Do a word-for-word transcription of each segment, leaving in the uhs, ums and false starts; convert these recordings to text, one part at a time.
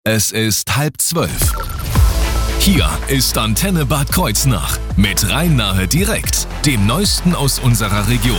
Es ist halb zwölf. Hier ist Antenne Bad Kreuznach mit Rhein-Nahe direkt, dem Neuesten aus unserer Region.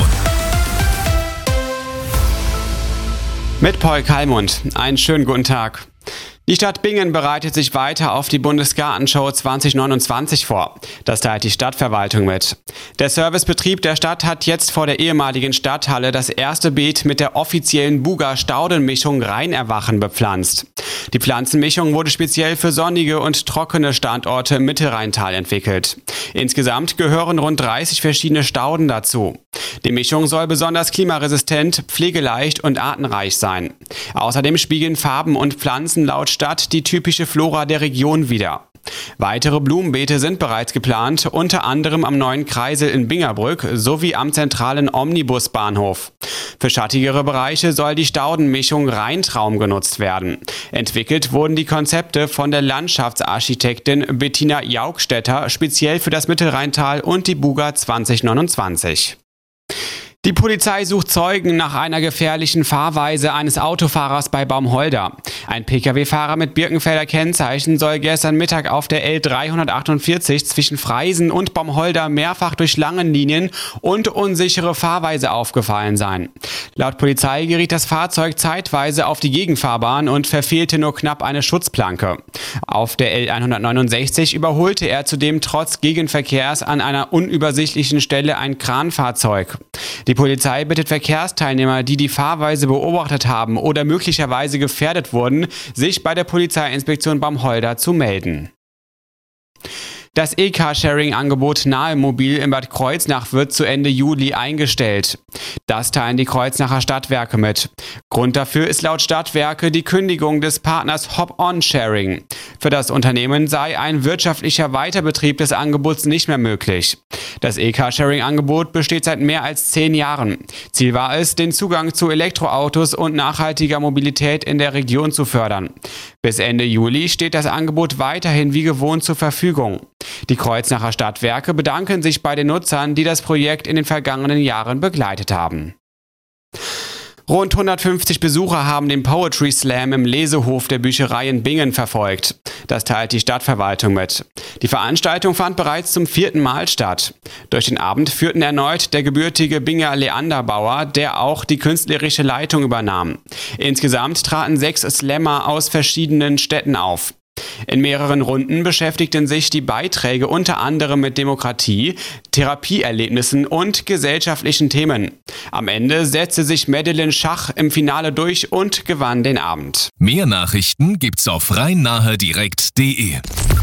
Mit Paul Kallmund. Einen schönen guten Tag. Die Stadt Bingen bereitet sich weiter auf die Bundesgartenshow zwanzig neunundzwanzig vor. Das teilt die Stadtverwaltung mit. Der Servicebetrieb der Stadt hat jetzt vor der ehemaligen Stadthalle das erste Beet mit der offiziellen Buga-Staudenmischung Rheinerwachen bepflanzt. Die Pflanzenmischung wurde speziell für sonnige und trockene Standorte im Mittelrheintal entwickelt. Insgesamt gehören rund dreißig verschiedene Stauden dazu. Die Mischung soll besonders klimaresistent, pflegeleicht und artenreich sein. Außerdem spiegeln Farben und Pflanzen laut Stadt die typische Flora der Region wider. Weitere Blumenbeete sind bereits geplant, unter anderem am neuen Kreisel in Bingerbrück sowie am zentralen Omnibusbahnhof. Für schattigere Bereiche soll die Staudenmischung Rheintraum genutzt werden. Entwickelt wurden die Konzepte von der Landschaftsarchitektin Bettina Jaugstetter speziell für das Mittelrheintal und die Buga zwanzig neunundzwanzig. Die Polizei sucht Zeugen nach einer gefährlichen Fahrweise eines Autofahrers bei Baumholder. Ein Pkw-Fahrer mit Birkenfelder Kennzeichen soll gestern Mittag auf der L dreihundertachtundvierzig zwischen Freisen und Baumholder mehrfach durch Schlangenlinien und unsichere Fahrweise aufgefallen sein. Laut Polizei geriet das Fahrzeug zeitweise auf die Gegenfahrbahn und verfehlte nur knapp eine Schutzplanke. Auf der L hundertneunundsechzig überholte er zudem trotz Gegenverkehrs an einer unübersichtlichen Stelle ein Kranfahrzeug. Die Polizei bittet Verkehrsteilnehmer, die die Fahrweise beobachtet haben oder möglicherweise gefährdet wurden, sich bei der Polizeiinspektion Baumholder zu melden. Das E-Carsharing-Angebot Nahemobil in Bad Kreuznach wird zu Ende Juli eingestellt. Das teilen die Kreuznacher Stadtwerke mit. Grund dafür ist laut Stadtwerke die Kündigung des Partners Hop-on-Sharing. Für das Unternehmen sei ein wirtschaftlicher Weiterbetrieb des Angebots nicht mehr möglich. Das E-Carsharing-Angebot besteht seit mehr als zehn Jahren. Ziel war es, den Zugang zu Elektroautos und nachhaltiger Mobilität in der Region zu fördern. Bis Ende Juli steht das Angebot weiterhin wie gewohnt zur Verfügung. Die Kreuznacher Stadtwerke bedanken sich bei den Nutzern, die das Projekt in den vergangenen Jahren begleitet haben. Rund hundertfünfzig Besucher haben den Poetry Slam im Lesehof der Bücherei in Bingen verfolgt. Das teilt die Stadtverwaltung mit. Die Veranstaltung fand bereits zum vierten Mal statt. Durch den Abend führten erneut der gebürtige Binger Leander Bauer, der auch die künstlerische Leitung übernahm. Insgesamt traten sechs Slammer aus verschiedenen Städten auf. In mehreren Runden beschäftigten sich die Beiträge unter anderem mit Demokratie, Therapieerlebnissen und gesellschaftlichen Themen. Am Ende setzte sich Madeleine Schach im Finale durch und gewann den Abend. Mehr Nachrichten gibt's auf rhein-nahe direkt punkt de.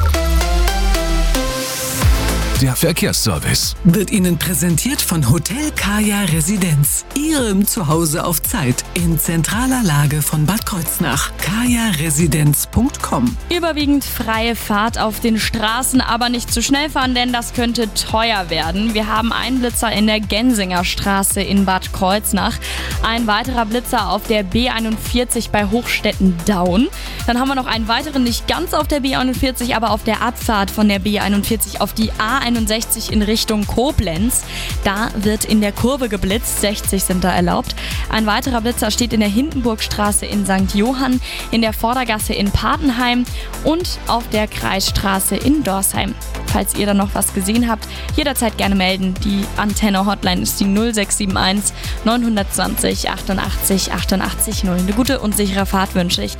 Der Verkehrsservice wird Ihnen präsentiert von Hotel Kaya Residenz. Ihrem Zuhause auf Zeit in zentraler Lage von Bad Kreuznach. kaya residenz punkt com. Überwiegend freie Fahrt auf den Straßen, aber nicht zu schnell fahren, denn das könnte teuer werden. Wir haben einen Blitzer in der Gensinger Straße in Bad Kreuznach. Ein weiterer Blitzer auf der B einundvierzig bei Hochstetten-Daun. Dann haben wir noch einen weiteren, nicht ganz auf der B einundvierzig, aber auf der Abfahrt von der B einundvierzig auf die A einundsechzig in Richtung Koblenz. Da wird in der Kurve geblitzt, sechzig sind da erlaubt. Ein weiterer Blitzer steht in der Hindenburgstraße in Sankt Johann, in der Vordergasse in Patenheim und auf der Kreisstraße in Dorsheim. Falls ihr da noch was gesehen habt, jederzeit gerne melden. Die Antenne-Hotline ist die null sechs sieben eins neun zwei null achtundachtzig achtundachtzig null. Eine gute und sichere Fahrt wünsche ich.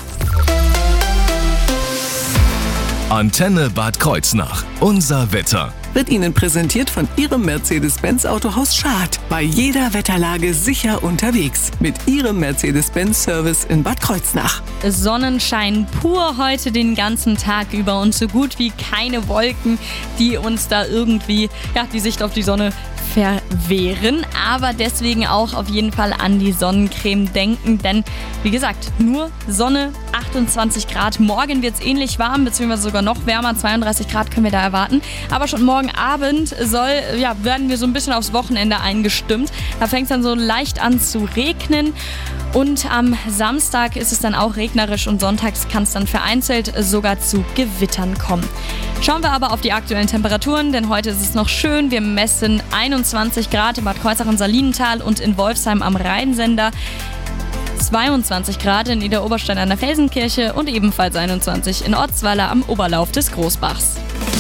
Antenne Bad Kreuznach. Unser Wetter. Wird Ihnen präsentiert von Ihrem Mercedes-Benz Autohaus Schad. Bei jeder Wetterlage sicher unterwegs. Mit Ihrem Mercedes-Benz-Service in Bad Kreuznach. Sonnenschein pur heute den ganzen Tag über und so gut wie keine Wolken, die uns da irgendwie ja, die Sicht auf die Sonne verwehren. Aber deswegen auch auf jeden Fall an die Sonnencreme denken, denn wie gesagt, nur Sonne, achtundzwanzig Grad. Morgen wird es ähnlich warm, beziehungsweise sogar noch wärmer, zweiunddreißig Grad können wir da erwarten. Aber schon morgen Abend soll, ja, werden wir so ein bisschen aufs Wochenende eingestimmt. Da fängt es dann so leicht an zu regnen. Und am Samstag ist es dann auch regnerisch und sonntags kann es dann vereinzelt sogar zu Gewittern kommen. Schauen wir aber auf die aktuellen Temperaturen, denn heute ist es noch schön. Wir messen einundzwanzig Grad in Bad Kreuznach im Salinental und in Wolfsheim am Rheinsender. zweiundzwanzig Grad in Idar-Oberstein an der Felsenkirche und ebenfalls einundzwanzig in Ortsweiler am Oberlauf des Großbachs.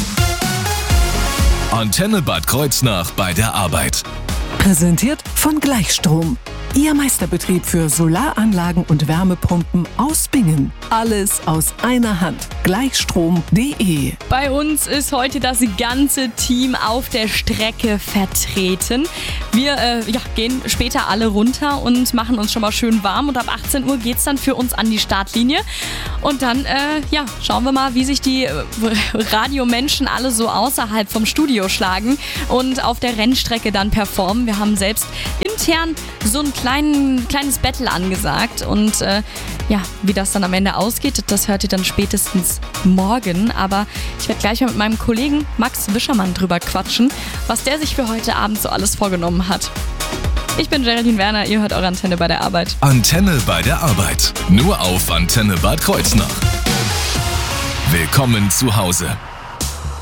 Antenne Bad Kreuznach bei der Arbeit. Präsentiert von Gleichstrom. Ihr Meisterbetrieb für Solaranlagen und Wärmepumpen aus Bingen. Alles aus einer Hand. Gleichstrom punkt de. Bei uns ist heute das ganze Team auf der Strecke vertreten. Wir äh, ja, gehen später alle runter und machen uns schon mal schön warm. Und ab achtzehn Uhr geht es dann für uns an die Startlinie. Und dann äh, ja, schauen wir mal, wie sich die äh, Radiomenschen alle so außerhalb vom Studio schlagen und auf der Rennstrecke dann performen. Wir haben selbst intern so ein klein, kleines Battle angesagt. Und äh, ja, wie das dann am Ende ausgeht, das hört ihr dann spätestens morgen. Aber ich werde gleich mal mit meinem Kollegen Max Wischermann drüber quatschen, was der sich für heute Abend so alles vorgenommen hat. Ich bin Geraldine Werner, ihr hört eure Antenne bei der Arbeit. Antenne bei der Arbeit. Nur auf Antenne Bad Kreuznach. Willkommen zu Hause.